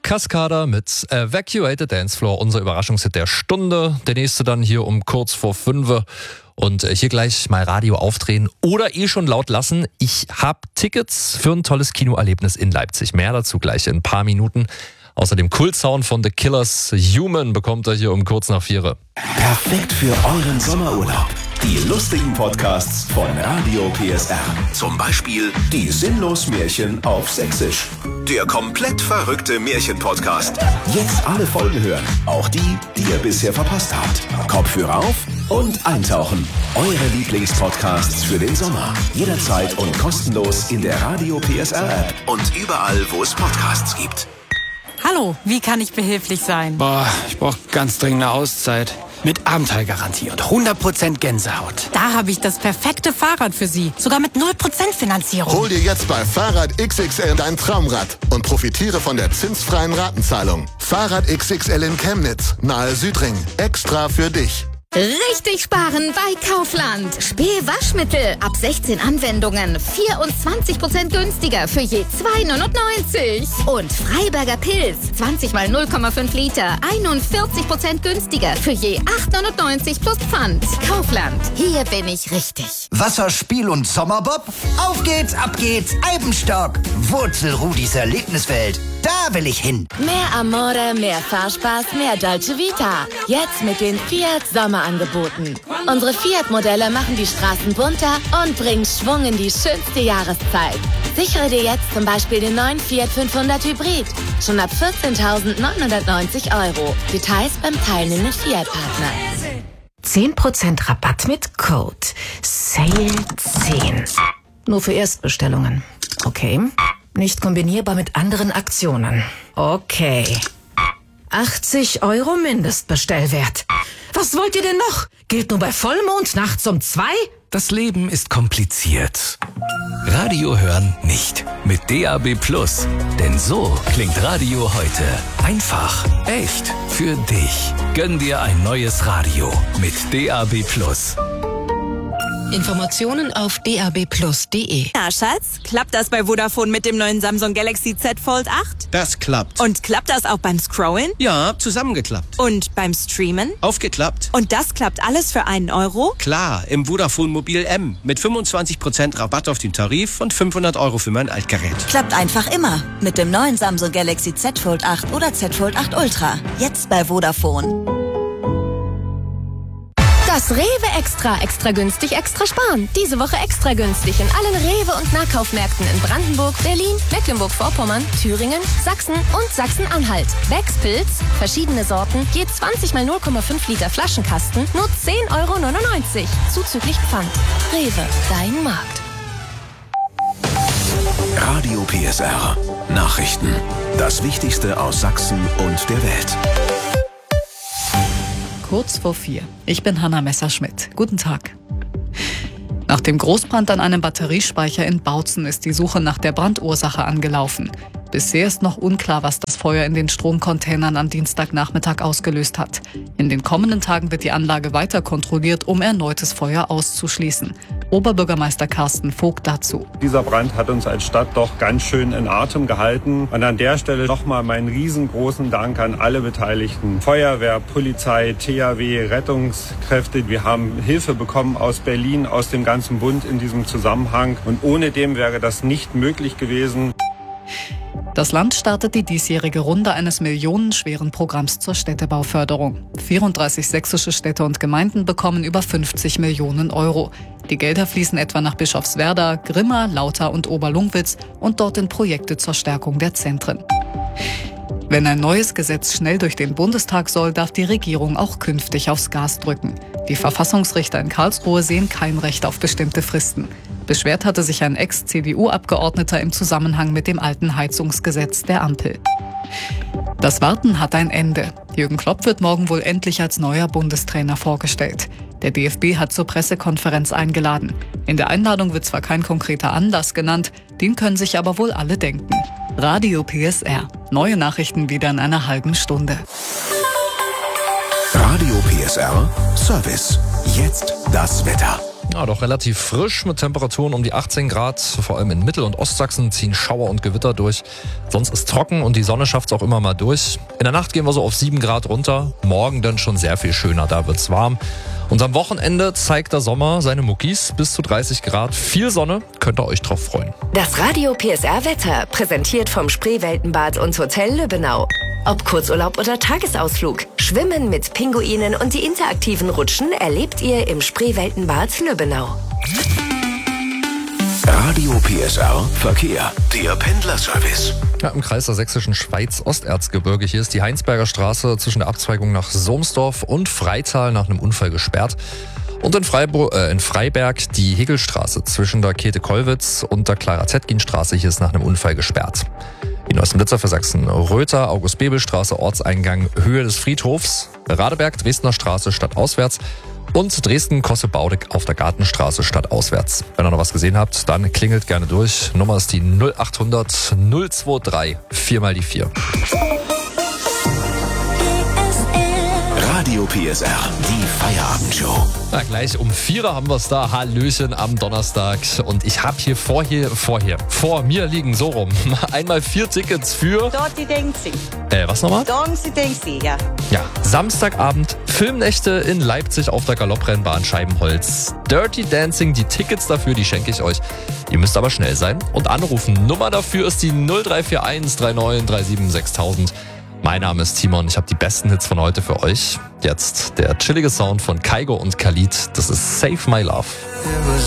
Cascada mit Evacuate the Dance Floor, unser Überraschungshit der Stunde. Der nächste dann hier um kurz vor 5. Und hier gleich mal Radio aufdrehen oder schon laut lassen. Ich habe Tickets für ein tolles Kinoerlebnis in Leipzig. Mehr dazu gleich in ein paar Minuten. Außerdem Kultsound von The Killers, Human, bekommt ihr hier um kurz nach 4. Perfekt für euren Sommerurlaub. Die lustigen Podcasts von Radio PSR. Zum Beispiel die Sinnlos-Märchen auf Sächsisch. Der komplett verrückte Märchen-Podcast. Jetzt alle Folgen hören. Auch die, die ihr bisher verpasst habt. Kopfhörer auf und eintauchen. Eure Lieblingspodcasts für den Sommer. Jederzeit und kostenlos in der Radio PSR App und überall, wo es Podcasts gibt. Hallo, wie kann ich behilflich sein? Ich brauche ganz dringend eine Auszeit. Mit Abenteuergarantie und 100% Gänsehaut. Da habe ich das perfekte Fahrrad für Sie. Sogar mit 0% Finanzierung. Hol dir jetzt bei Fahrrad XXL dein Traumrad und profitiere von der zinsfreien Ratenzahlung. Fahrrad XXL in Chemnitz, nahe Südring. Extra für dich. Richtig sparen bei Kaufland. Spee-Waschmittel ab 16 Anwendungen 24% günstiger für je 2,99. Und Freiberger Pilz 20 mal 0,5 Liter 41% günstiger für je 8,99 plus Pfand. Kaufland, hier bin ich richtig. Wasserspiel und Sommerbob? Auf geht's, ab geht's, Eibenstock. Wurzelrudis Erlebniswelt. Da will ich hin. Mehr Amore, mehr Fahrspaß, mehr Dolce Vita. Jetzt mit den Fiat Sommerangeboten. Unsere Fiat-Modelle machen die Straßen bunter und bringen Schwung in die schönste Jahreszeit. Sichere dir jetzt zum Beispiel den neuen Fiat 500 Hybrid. Schon ab 14.990 €. Details beim teilnehmenden Fiat-Partner. 10% Rabatt mit Code SALE10. Nur für Erstbestellungen. Okay. Nicht kombinierbar mit anderen Aktionen. Okay. 80 € Mindestbestellwert. Was wollt ihr denn noch? Gilt nur bei Vollmond nachts um 2? Das Leben ist kompliziert. Radio hören nicht. Mit DAB+. Denn so klingt Radio heute. Einfach, echt, für dich. Gönn dir ein neues Radio mit DAB+. Informationen auf dabplus.de. Na, Schatz, klappt das bei Vodafone mit dem neuen Samsung Galaxy Z Fold 8? Das klappt. Und klappt das auch beim Scrollen? Ja, zusammengeklappt. Und beim Streamen? Aufgeklappt. Und das klappt alles für einen Euro? Klar, im Vodafone Mobil M. Mit 25% Rabatt auf den Tarif und 500 € für mein Altgerät. Klappt einfach immer. Mit dem neuen Samsung Galaxy Z Fold 8 oder Z Fold 8 Ultra. Jetzt bei Vodafone. Das Rewe Extra günstig, extra sparen. Diese Woche extra günstig in allen Rewe- und Nahkaufmärkten in Brandenburg, Berlin, Mecklenburg-Vorpommern, Thüringen, Sachsen und Sachsen-Anhalt. Becks Pilz, verschiedene Sorten, je 20 mal 0,5 Liter Flaschenkasten, nur 10,99 €. Zuzüglich Pfand. Rewe, dein Markt. Radio PSR. Nachrichten. Das Wichtigste aus Sachsen und der Welt. Kurz vor 4. Ich bin Hanna Messerschmidt. Guten Tag. Nach dem Großbrand an einem Batteriespeicher in Bautzen ist die Suche nach der Brandursache angelaufen. Bisher ist noch unklar, was das Feuer in den Stromcontainern am Dienstagnachmittag ausgelöst hat. In den kommenden Tagen wird die Anlage weiter kontrolliert, um erneutes Feuer auszuschließen. Oberbürgermeister Carsten Vogt dazu. Dieser Brand hat uns als Stadt doch ganz schön in Atem gehalten. Und an der Stelle nochmal meinen riesengroßen Dank an alle Beteiligten. Feuerwehr, Polizei, THW, Rettungskräfte. Wir haben Hilfe bekommen aus Berlin, aus dem ganzen Bund in diesem Zusammenhang. Und ohne dem wäre das nicht möglich gewesen. Das Land startet die diesjährige Runde eines millionenschweren Programms zur Städtebauförderung. 34 sächsische Städte und Gemeinden bekommen über 50 Millionen €. Die Gelder fließen etwa nach Bischofswerda, Grimma, Lauter und Oberlungwitz und dort in Projekte zur Stärkung der Zentren. Wenn ein neues Gesetz schnell durch den Bundestag soll, darf die Regierung auch künftig aufs Gas drücken. Die Verfassungsrichter in Karlsruhe sehen kein Recht auf bestimmte Fristen. Beschwert hatte sich ein Ex-CDU-Abgeordneter im Zusammenhang mit dem alten Heizungsgesetz der Ampel. Das Warten hat ein Ende. Jürgen Klopp wird morgen wohl endlich als neuer Bundestrainer vorgestellt. Der DFB hat zur Pressekonferenz eingeladen. In der Einladung wird zwar kein konkreter Anlass genannt, den können sich aber wohl alle denken. Radio PSR. Neue Nachrichten wieder in einer halben Stunde. Radio PSR Service. Jetzt das Wetter. Ja, doch relativ frisch mit Temperaturen um die 18 Grad. Vor allem in Mittel- und Ostsachsen ziehen Schauer und Gewitter durch. Sonst ist trocken und die Sonne schafft es auch immer mal durch. In der Nacht gehen wir so auf 7 Grad runter. Morgen dann schon sehr viel schöner, da wird's warm. Und am Wochenende zeigt der Sommer seine Muckis, bis zu 30 Grad. Viel Sonne, könnt ihr euch drauf freuen. Das Radio PSR Wetter, präsentiert vom Spreeweltenbad und Hotel Lübbenau. Ob Kurzurlaub oder Tagesausflug, Schwimmen mit Pinguinen und die interaktiven Rutschen erlebt ihr im Spreeweltenbad Lübbenau. Radio PSR Verkehr, der Pendlerservice. Ja, im Kreis der sächsischen Schweiz-Osterzgebirge. Hier ist die Heinsberger Straße zwischen der Abzweigung nach Sohmsdorf und Freital nach einem Unfall gesperrt. Und in Freiberg die Hegelstraße zwischen der Käthe-Kollwitz und der Clara-Zetkin-Straße. Hier ist nach einem Unfall gesperrt. Die neuesten Blitzer für Sachsen: Röther, August-Bebel-Straße, Ortseingang, Höhe des Friedhofs, Radeberg, Dresdner Straße, stadtauswärts und Dresden-Kosse-Baudig auf der Gartenstraße, stadtauswärts. Wenn ihr noch was gesehen habt, dann klingelt gerne durch. Nummer ist die 0800 023 4 mal die 4. Radio PSR, die Feierabendshow. Na, gleich um 4 haben wir es da. Hallöchen am Donnerstag. Und ich habe hier vor mir liegen, so rum, einmal 4 Tickets für... Dirty Dancing. Was nochmal? Dirty Dancing, ja. Ja, Samstagabend, Filmnächte in Leipzig auf der Galopprennbahn Scheibenholz. Dirty Dancing, die Tickets dafür, die schenke ich euch. Ihr müsst aber schnell sein und anrufen. Nummer dafür ist die 0341 39 37 6000. Mein Name ist Timon, ich habe die besten Hits von heute für euch. Jetzt der chillige Sound von Kygo und Khalid. Das ist Save My Love.